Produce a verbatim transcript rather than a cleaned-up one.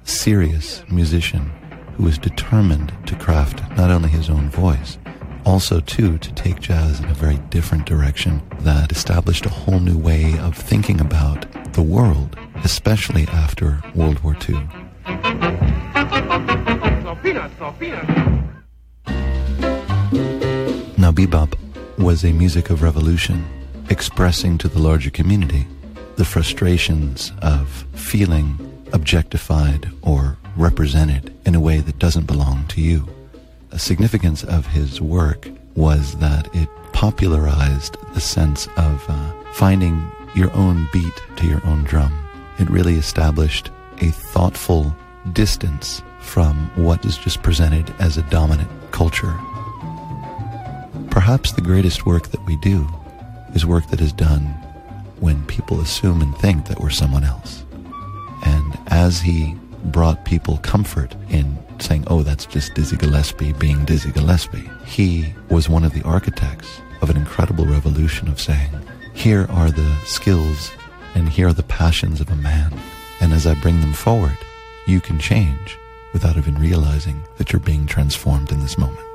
serious musician who was determined to craft not only his own voice, also too to take jazz in a very different direction that established a whole new way of thinking about the world, especially after World War Two. Now, bebop was a music of revolution, expressing to the larger community the frustrations of feeling objectified or represented in a way that doesn't belong to you. A significance of his work was that it popularized the sense of uh, finding your own beat to your own drum. It really established a thoughtful distance from what is just presented as a dominant culture. Perhaps the greatest work that we do is work that is done when people assume and think that we're someone else. And as he brought people comfort in saying, oh, that's just Dizzy Gillespie being Dizzy Gillespie, he was one of the architects of an incredible revolution of saying, here are the skills and here are the passions of a man, and as I bring them forward, you can change without even realizing that you're being transformed in this moment.